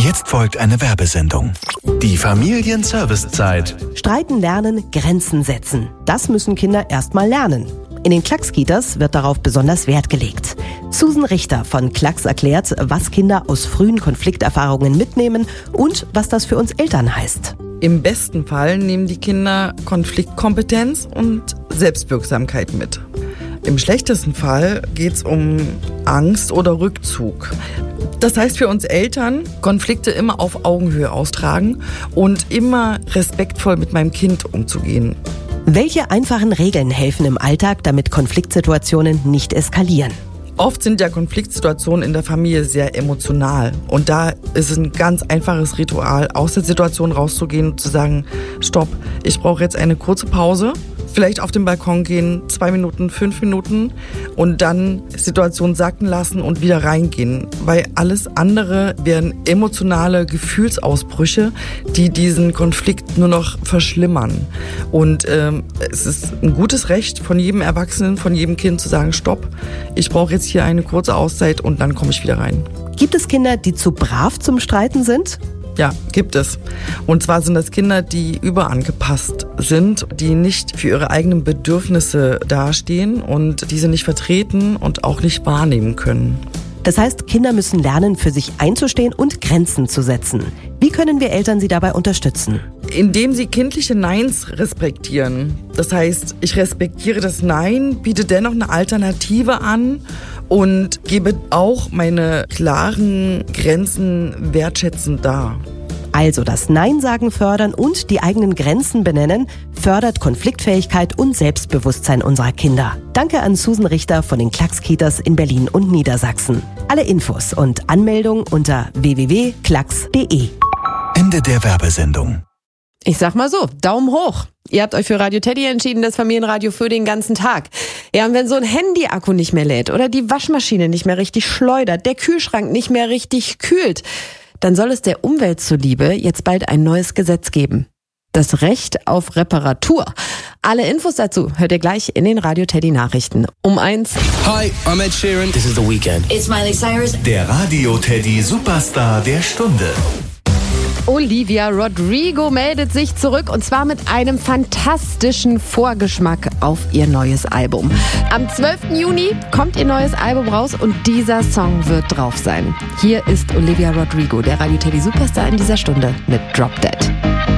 Jetzt folgt eine Werbesendung. Die Familienservicezeit. Streiten lernen, Grenzen setzen. Das müssen Kinder erst mal lernen. In den Klacks-Kitas wird darauf besonders Wert gelegt. Susan Richter von Klacks erklärt, was Kinder aus frühen Konflikterfahrungen mitnehmen und was das für uns Eltern heißt. Im besten Fall nehmen die Kinder Konfliktkompetenz und Selbstwirksamkeit mit. Im schlechtesten Fall geht es um Angst oder Rückzug. Das heißt für uns Eltern, Konflikte immer auf Augenhöhe austragen und immer respektvoll mit meinem Kind umzugehen. Welche einfachen Regeln helfen im Alltag, damit Konfliktsituationen nicht eskalieren? Oft sind ja Konfliktsituationen in der Familie sehr emotional. Und da ist es ein ganz einfaches Ritual, aus der Situation rauszugehen und zu sagen, stopp, ich brauche jetzt eine kurze Pause. Vielleicht auf den Balkon gehen, 2 Minuten, 5 Minuten und dann Situation sacken lassen und wieder reingehen. Weil alles andere wären emotionale Gefühlsausbrüche, die diesen Konflikt nur noch verschlimmern. Und es ist ein gutes Recht von jedem Erwachsenen, von jedem Kind zu sagen, stopp, ich brauche jetzt hier eine kurze Auszeit und dann komme ich wieder rein. Gibt es Kinder, die zu brav zum Streiten sind? Ja, gibt es. Und zwar sind das Kinder, die überangepasst sind, die nicht für ihre eigenen Bedürfnisse dastehen und diese nicht vertreten und auch nicht wahrnehmen können. Das heißt, Kinder müssen lernen, für sich einzustehen und Grenzen zu setzen. Wie können wir Eltern sie dabei unterstützen? Indem sie kindliche Neins respektieren. Das heißt, ich respektiere das Nein, biete dennoch eine Alternative an und gebe auch meine klaren Grenzen wertschätzend dar. Also das Nein-Sagen fördern und die eigenen Grenzen benennen, fördert Konfliktfähigkeit und Selbstbewusstsein unserer Kinder. Danke an Susan Richter von den Klacks-Kitas in Berlin und Niedersachsen. Alle Infos und Anmeldung unter www.klacks.de. Ende der Werbesendung. Ich sag mal so, Daumen hoch. Ihr habt euch für Radio Teddy entschieden, das Familienradio für den ganzen Tag. Ja, und wenn so ein Handy-Akku nicht mehr lädt oder die Waschmaschine nicht mehr richtig schleudert, der Kühlschrank nicht mehr richtig kühlt, dann soll es der Umwelt zuliebe jetzt bald ein neues Gesetz geben. Das Recht auf Reparatur. Alle Infos dazu hört ihr gleich in den Radio Teddy Nachrichten. Um 1. Hi, I'm Ed Sheeran. This is The Weeknd. It's Miley Cyrus. Der Radio Teddy Superstar der Stunde. Olivia Rodrigo meldet sich zurück und zwar mit einem fantastischen Vorgeschmack auf ihr neues Album. Am 12. Juni kommt ihr neues Album raus und dieser Song wird drauf sein. Hier ist Olivia Rodrigo, der Radio Teddy Superstar in dieser Stunde mit Drop Dead.